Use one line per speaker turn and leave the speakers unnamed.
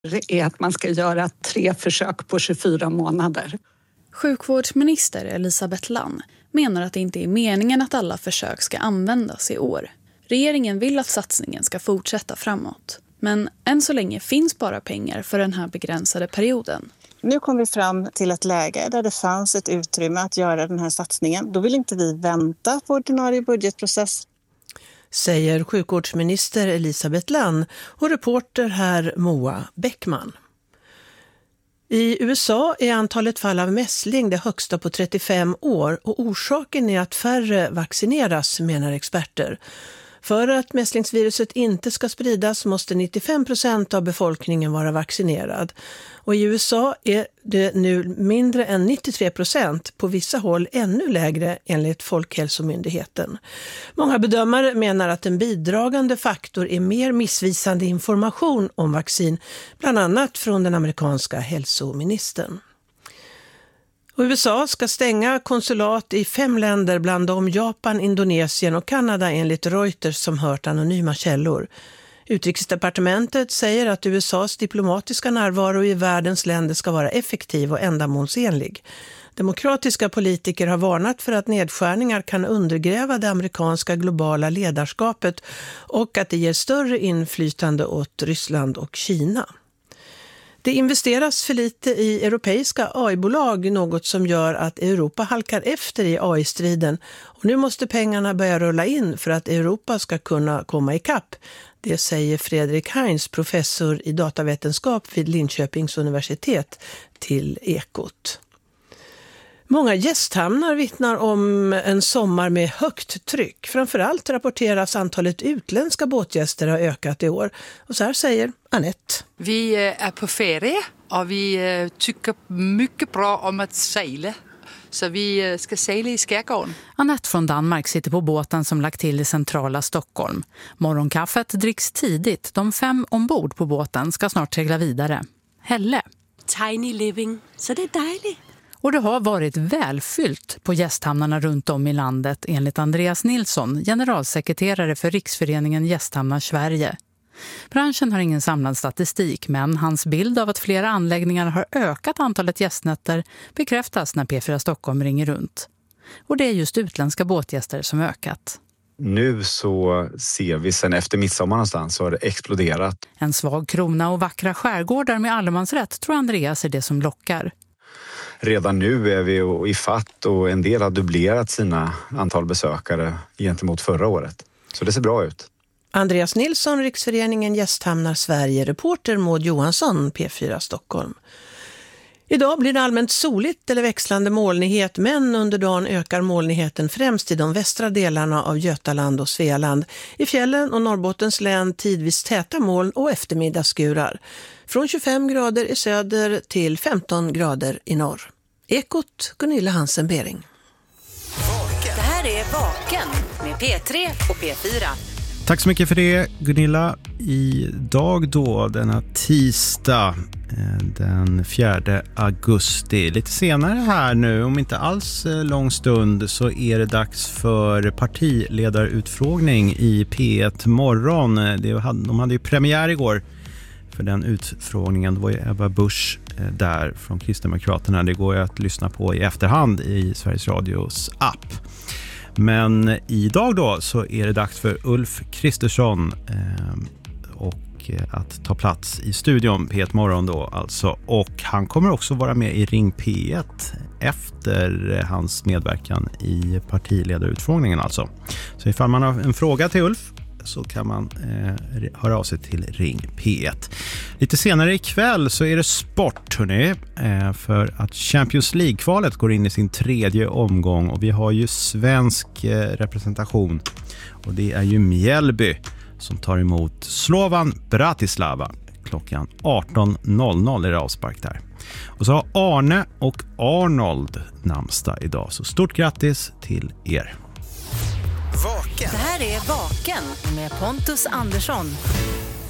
är att man ska göra 3 försök på 24 månader.
Sjukvårdsminister Elisabeth Lann menar att det inte är meningen att alla försök ska användas i år. Regeringen vill att satsningen ska fortsätta framåt. Men än så länge finns bara pengar för den här begränsade perioden.
Nu kom vi fram till ett läge där det fanns ett utrymme att göra den här satsningen. Då vill inte vi vänta på ordinarie budgetprocess.
Säger sjukvårdsminister Elisabeth Lann och reporter här Moa Bäckman. I USA är antalet fall av mässling det högsta på 35 år och orsaken är att färre vaccineras, menar experter. För att mässlingsviruset inte ska spridas måste 95% av befolkningen vara vaccinerad. Och i USA är det nu mindre än 93%, på vissa håll ännu lägre enligt Folkhälsomyndigheten. Många bedömare menar att en bidragande faktor är mer missvisande information om vaccin, bland annat från den amerikanska hälsoministern. Och USA ska stänga konsulat i 5 länder, bland dem Japan, Indonesien och Kanada, enligt Reuters som hört anonyma källor. Utrikesdepartementet säger att USAs diplomatiska närvaro i världens länder ska vara effektiv och ändamålsenlig. Demokratiska politiker har varnat för att nedskärningar kan undergräva det amerikanska globala ledarskapet och att det ger större inflytande åt Ryssland och Kina. Det investeras för lite i europeiska AI-bolag, något som gör att Europa halkar efter i AI-striden. Och nu måste pengarna börja rulla in för att Europa ska kunna komma ikapp. Det säger Fredrik Heinz, professor i datavetenskap vid Linköpings universitet, till Ekot. Många gästhamnar vittnar om en sommar med högt tryck. Framförallt rapporteras antalet utländska båtgäster har ökat i år. Och så här säger Annette.
Vi är på ferie och vi tycker mycket bra om att segla. Så vi ska segla i skärgården.
Annette från Danmark sitter på båten som lagt till i centrala Stockholm. Morgonkaffet dricks tidigt. De 5 ombord på båten ska snart segla vidare. Helle.
Tiny living, så det är dejligt.
Och det har varit välfyllt på gästhamnarna runt om i landet, enligt Andreas Nilsson, generalsekreterare för Riksföreningen Gästhamnar Sverige. Branschen har ingen samlad statistik, men hans bild av att flera anläggningar har ökat antalet gästnätter bekräftas när P4 Stockholm ringer runt. Och det är just utländska båtgäster som ökat.
Nu så ser vi sen efter midsommar någonstans så har det exploderat.
En svag krona och vackra skärgårdar med allemansrätt tror Andreas är det som lockar.
Redan nu är vi i fatt och en del har dubblerat sina antal besökare gentemot förra året. Så det ser bra ut.
Andreas Nilsson, Riksföreningen Gästhamnar Sverige, reporter Maud Johansson, P4 Stockholm. Idag blir det allmänt soligt eller växlande molnighet, men under dagen ökar molnigheten främst i de västra delarna av Götaland och Svealand. I fjällen och Norrbottens län tidvis täta moln och eftermiddagsskurar. Från 25 grader i söder till 15 grader i norr. Ekot, Gunilla Hansen-Bering.
Det här är Vaken med P3 och P4.
Tack så mycket för det, Gunilla. Idag då, denna tisdag, den 4 augusti. Lite senare här nu, om inte alls lång stund, så är det dags för partiledarutfrågning i P1 morgon. De hade ju premiär igår för den utfrågningen. Det var ju Ebba Busch där från Kristdemokraterna. Det går ju att lyssna på i efterhand i Sveriges Radios app. Men idag då så är det dags för Ulf Kristersson och att ta plats i studion P1 morgon då alltså. Och han kommer också vara med i Ring P1 efter hans medverkan i partiledarutfrågningen alltså. Så ifall man har en fråga till Ulf så kan man höra av sig till Ring P1. Lite senare ikväll så är det sport, hörni, för att Champions League-kvalet går in i sin 3:e omgång och vi har ju svensk representation och det är ju Mjällby som tar emot Slovan Bratislava. Klockan 18.00 är det avspark där. Och så har Arne och Arnold namnsdag idag, så stort grattis till er.
Vaken. Det här är Vaken med Pontus Andersson.